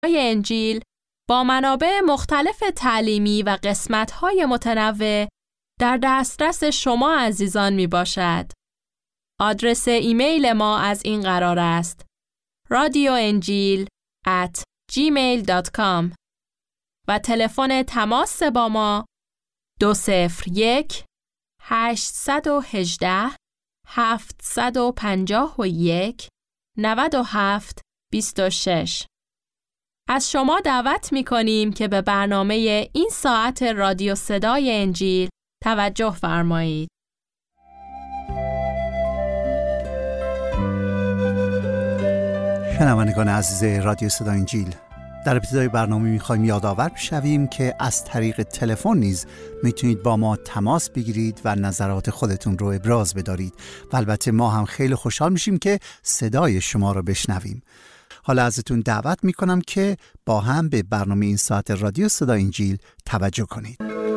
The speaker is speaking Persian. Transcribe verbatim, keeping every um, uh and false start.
انجیل با منابع مختلف تعلیمی و قسمت‌های متنوع در دسترس شما عزیزان می باشد. آدرس ایمیل ما از این قرار است: رادیو انجیل ات جیمیل دات کام و تلفن تماس با ما دو صفر یک هشت یک هشت هفت پنج یک نه هفت دو شش. از شما دعوت می کنیم که به برنامه این ساعت رادیو صدای انجیل توجه فرمایید. شنوندگان عزیز رادیو صدای انجیل، در ابتدای برنامه می‌خوایم یادآور بشویم که از طریق تلفن نیز میتونید با ما تماس بگیرید و نظرات خودتون رو ابراز بدارید و البته ما هم خیلی خوشحال میشیم که صدای شما رو بشنویم. حالا ازتون دعوت میکنم که با هم به برنامه این ساعت رادیو صدای انجیل توجه کنید.